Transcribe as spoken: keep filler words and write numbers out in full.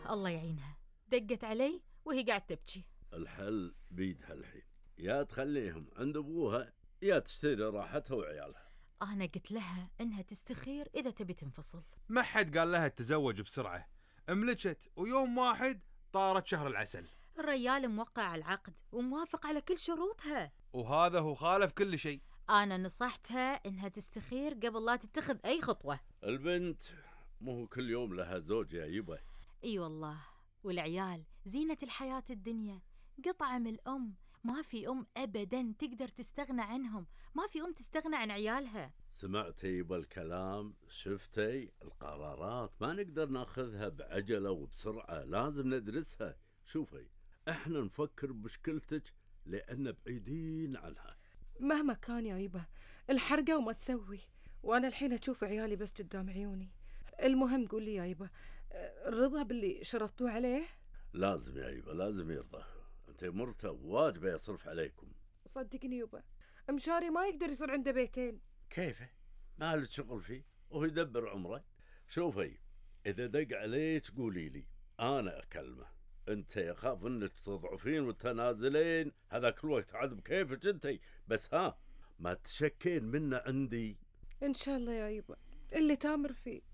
الله يعينها، دقت علي وهي قاعد تبكي. الحل بيدها الحين، يا تخليهم عند أبوها يا تشتري راحتها وعيالها. أنا قلت لها إنها تستخير إذا تبي تنفصل. ما حد قال لها تتزوج بسرعة، املكت ويوم واحد طارت شهر العسل. الريال موقع على العقد وموافق على كل شروطها، وهذا هو خالف كل شيء. أنا نصحتها إنها تستخير قبل لا تتخذ أي خطوة. البنت مو كل يوم لها زوج يا يبا. اي والله، والعيال زينة الحياة الدنيا، قطعة من الأم. ما في أم أبدا تقدر تستغنى عنهم، ما في أم تستغنى عن عيالها. سمعتي يبا الكلام، شفتي القرارات ما نقدر ناخذها بعجلة وبسرعة، لازم ندرسها. شوفي، احنا نفكر بمشكلتك لأن بعيدين عنها. مهما كان يا يبا الحرقة وما تسوي، وأنا الحين أشوف عيالي بس قدام عيوني. المهم قولي يا يبا، الرضا باللي شرطوه عليه؟ لازم يا يبا، لازم يرضى. انت مرته واجبه يصرف عليكم. صدقني يبا، مشاري ما يقدر يصير عنده بيتين. كيفه؟ ما له شغل فيه وهو يدبر عمره. شوفي، اذا دق عليك قولي لي انا اكلمه. انت يخاف انك تضعفين وتنازلين، هذاك الوقت عاد بكيفك انت. بس ها، ما تشكين منه عندي. ان شاء الله يا يبا، اللي تامر فيه.